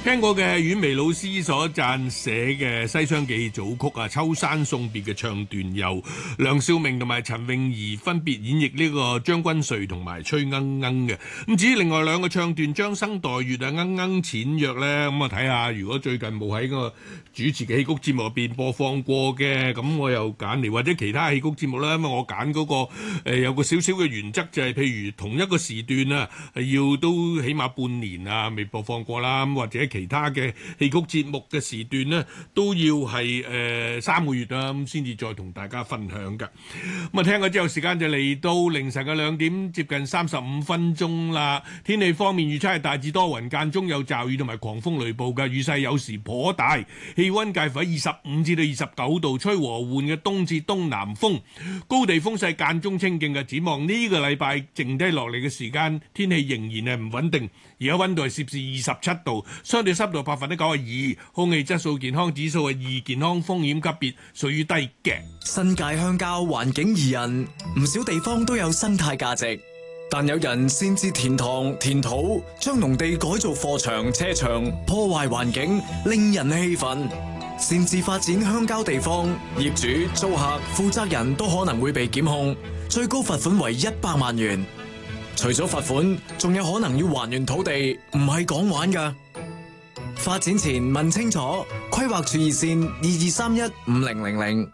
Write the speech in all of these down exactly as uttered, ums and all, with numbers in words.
聽過嘅阮薇老師所撰寫嘅《西廂記》組曲啊，《秋山送別》嘅唱段，由梁少明同埋陳詠儀分別演繹呢個張君瑞同埋崔鶯鶯嘅。咁至於另外兩個唱段《將生待月》啊，《鶯鶯淺約》咧，咁啊睇下如果最近冇喺個主持嘅戲曲節目入邊播放過嘅，咁我又揀嚟，或者其他戲曲節目啦。咁我揀嗰、那個誒、呃、有個少少嘅原則，就係、是、譬如同一個時段啊，要都起碼半年啊未播放過啦，咁或者其他嘅戲曲節目嘅時段呢，都要係誒、呃、三個月啊，咁先至再同大家分享㗎。咁啊，聽過之後，時間就嚟到凌晨嘅兩點，接近三十五分鐘啦。天氣方面預測係大致多雲，間中有驟雨同埋狂風雷暴嘅，雨勢有時頗大，氣溫介乎喺二十五至到二十九度，吹和緩嘅東至東南風，高地風勢間中清勁嘅。展望呢個禮拜剩低落嚟嘅時間，天氣仍然係唔穩定。而家溫度係攝氏二十七度，相對濕度百分之九十二，空氣質素健康指數係二，健康風險級別屬於低嘅。 新界鄉郊環境宜人，唔少地方都有生態價值，但有人擅自填塘填土，將農地改造貨場車場，破壞環境，令人氣憤。擅自發展鄉郊地方，業主、租客、負責人都可能會被檢控，最高罰款為一百萬元。除咗罰款，仲有可能要還原土地，唔係講玩㗎。發展前問清楚，規劃處熱線二二三一五零零零。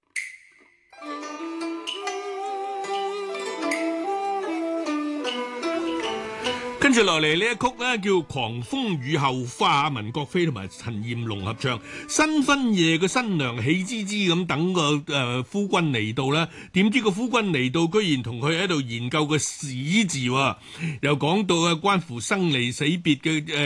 跟住落嚟呢一曲咧叫《狂風雨後花》，文國飛同埋陳彥龍合唱。新婚夜嘅新娘喜滋滋咁等個誒、呃、夫君嚟到咧，點知個夫君嚟到居然同佢喺度研究個死字喎，又講到啊關乎生離死別嘅誒。呃